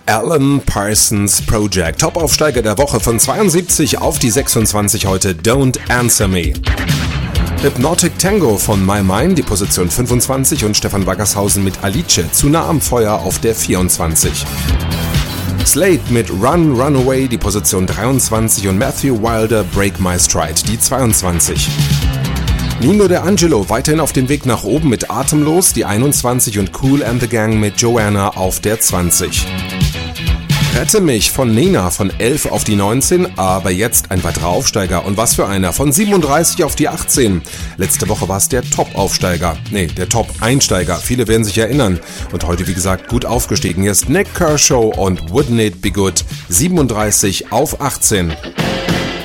Alan Parsons Project. Top-Aufsteiger der Woche von 72 auf die 26 heute, Don't Answer Me. Hypnotic Tango von My Mind, die Position 25 und Stefan Waggershausen mit Alice, zu nah am Feuer auf der 24. Slade mit Run, Runaway, die Position 23 und Matthew Wilder, Break My Stride, die 22. Nino D'Angelo weiterhin auf dem Weg nach oben mit Atemlos, die 21 und Kool and the Gang mit Joanna auf der 20. Rette mich von Nena von 11 auf die 19, aber jetzt ein weiterer Aufsteiger. Und was für einer, von 37 auf die 18. Letzte Woche war es der Top-Aufsteiger, der Top-Einsteiger, viele werden sich erinnern. Und heute, wie gesagt, gut aufgestiegen. Hier ist Nick Kershaw und Wouldn't It Be Good, 37 auf 18.